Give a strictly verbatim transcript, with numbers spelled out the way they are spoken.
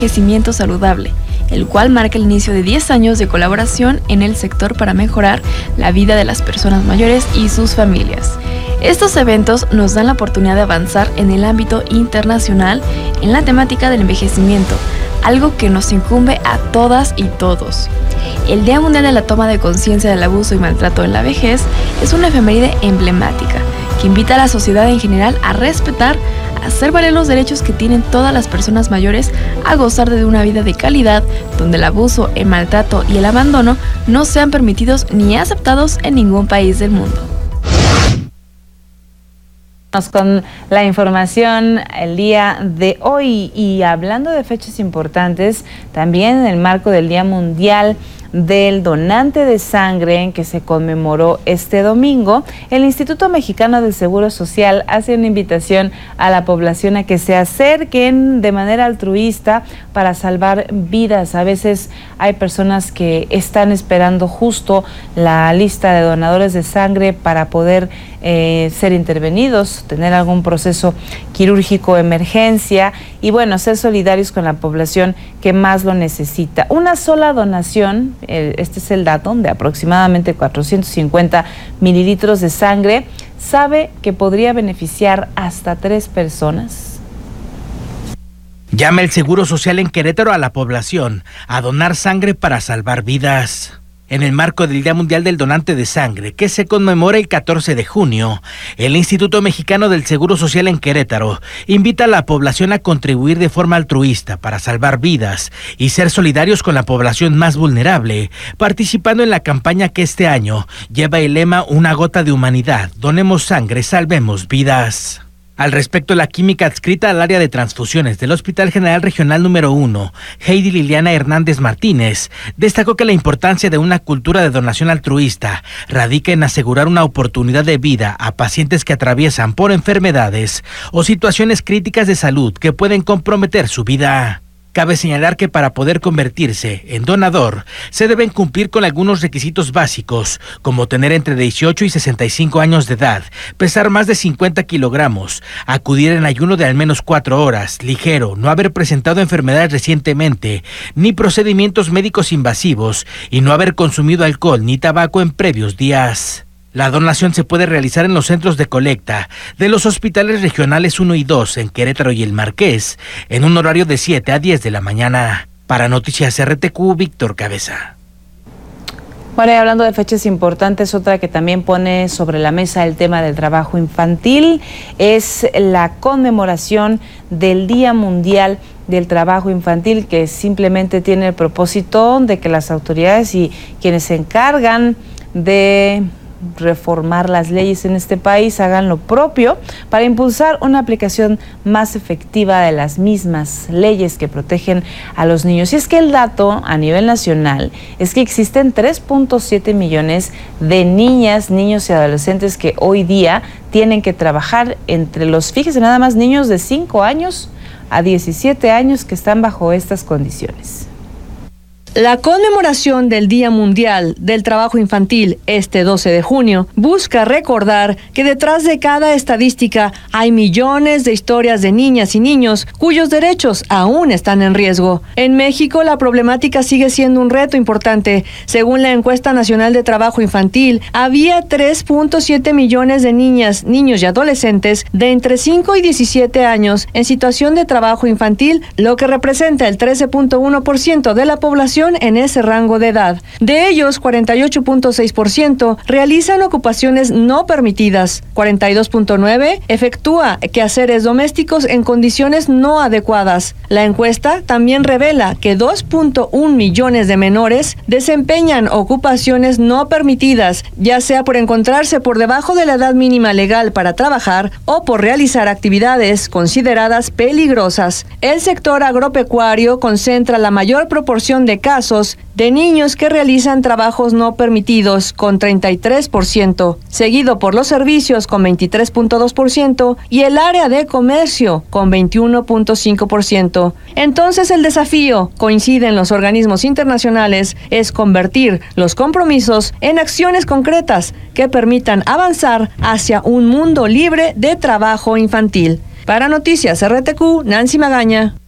Envejecimiento saludable, el cual marca el inicio de diez años de colaboración en el sector para mejorar la vida de las personas mayores y sus familias. Estos eventos nos dan la oportunidad de avanzar en el ámbito internacional en la temática del envejecimiento, algo que nos incumbe a todas y todos. El Día Mundial de la Toma de Conciencia del Abuso y Maltrato en la Vejez es una efeméride emblemática que invita a la sociedad en general a respetar, a hacer valer los derechos que tienen todas las personas mayores a gozar de una vida de calidad, donde el abuso, el maltrato y el abandono no sean permitidos ni aceptados en ningún país del mundo. Con la información el día de hoy, y hablando de fechas importantes, también en el marco del Día Mundial del Donante de Sangre, en que se conmemoró este domingo, el Instituto Mexicano del Seguro Social hace una invitación a la población a que se acerquen de manera altruista para salvar vidas. A veces hay personas que están esperando justo la lista de donadores de sangre para poder eh, ser intervenidos, tener algún proceso quirúrgico, emergencia, y bueno, ser solidarios con la población que más lo necesita. Una sola donación, este es el dato, de aproximadamente cuatrocientos cincuenta mililitros de sangre, ¿sabe que podría beneficiar hasta tres personas? Llama el Seguro Social en Querétaro a la población a donar sangre para salvar vidas. En el marco del Día Mundial del Donante de Sangre, que se conmemora el catorce de junio, el Instituto Mexicano del Seguro Social en Querétaro invita a la población a contribuir de forma altruista para salvar vidas y ser solidarios con la población más vulnerable, participando en la campaña que este año lleva el lema Una gota de humanidad, donemos sangre, salvemos vidas. Al respecto, la química adscrita al área de transfusiones del Hospital General Regional número uno, Heidi Liliana Hernández Martínez, destacó que la importancia de una cultura de donación altruista radica en asegurar una oportunidad de vida a pacientes que atraviesan por enfermedades o situaciones críticas de salud que pueden comprometer su vida. Cabe señalar que para poder convertirse en donador se deben cumplir con algunos requisitos básicos, como tener entre dieciocho y sesenta y cinco años de edad, pesar más de cincuenta kilogramos, acudir en ayuno de al menos cuatro horas, ligero, no haber presentado enfermedades recientemente, ni procedimientos médicos invasivos, y no haber consumido alcohol ni tabaco en previos días. La donación se puede realizar en los centros de colecta de los hospitales regionales uno y dos en Querétaro y El Marqués, en un horario de siete a diez de la mañana. Para Noticias R T Q, Víctor Cabeza. Bueno, y hablando de fechas importantes, otra que también pone sobre la mesa el tema del trabajo infantil es la conmemoración del Día Mundial del Trabajo Infantil, que simplemente tiene el propósito de que las autoridades y quienes se encargan de reformar las leyes en este país hagan lo propio para impulsar una aplicación más efectiva de las mismas leyes que protegen a los niños. Y es que el dato a nivel nacional es que existen tres punto siete millones de niñas, niños y adolescentes que hoy día tienen que trabajar, entre los, fíjese nada más, niños de cinco años a diecisiete años que están bajo estas condiciones. La conmemoración del Día Mundial del Trabajo Infantil este doce de junio busca recordar que detrás de cada estadística hay millones de historias de niñas y niños cuyos derechos aún están en riesgo. En México, la problemática sigue siendo un reto importante. Según la Encuesta Nacional de Trabajo Infantil, había tres punto siete millones de niñas, niños y adolescentes de entre cinco y diecisiete años en situación de trabajo infantil, lo que representa el trece punto uno por ciento de la población en ese rango de edad. De ellos, cuarenta y ocho punto seis por ciento realizan ocupaciones no permitidas, cuarenta y dos punto nueve por ciento efectúa quehaceres domésticos en condiciones no adecuadas. La encuesta también revela que dos punto uno millones de menores desempeñan ocupaciones no permitidas, ya sea por encontrarse por debajo de la edad mínima legal para trabajar o por realizar actividades consideradas peligrosas. El sector agropecuario concentra la mayor proporción de casos de niños que realizan trabajos no permitidos, con treinta y tres por ciento, seguido por los servicios con veintitrés punto dos por ciento y el área de comercio con veintiuno punto cinco por ciento. Entonces el desafío, coinciden los organismos internacionales, es convertir los compromisos en acciones concretas que permitan avanzar hacia un mundo libre de trabajo infantil. Para Noticias R T Q, Nancy Magaña.